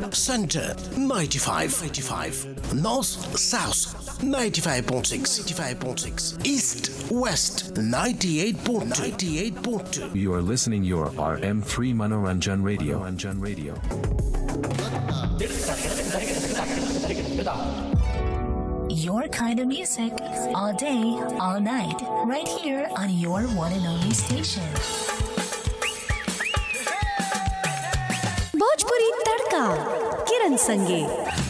Center 95, North South 95.6, East West 98.2. You are listening your RM3 Manoranjan Radio. Your kind of music, all day, all night, right here on your one and only station. Bhojpuri तड़का किरण संगे।